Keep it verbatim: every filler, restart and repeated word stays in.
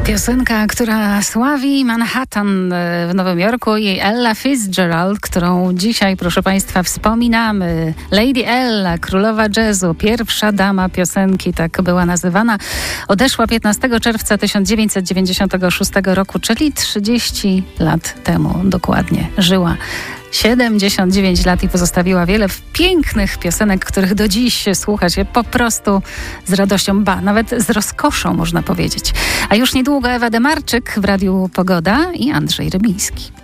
Piosenka, która sławi Manhattan w Nowym Jorku i Ella Fitzgerald, którą dzisiaj, proszę Państwa, wspominamy. Lady Ella, królowa jazzu, pierwsza dama piosenki, tak była nazywana. Odeszła piętnastego czerwca tysiąc dziewięćset dziewięćdziesiątego szóstego roku, czyli trzydzieści lat temu dokładnie. Żyła siedemdziesiąt dziewięć lat i pozostawiła wiele pięknych piosenek, których do dziś słucha się po prostu z radością, ba, nawet z rozkoszą, można powiedzieć. A już niedługo Ewa Demarczyk w Radiu Pogoda i Andrzej Rybiński.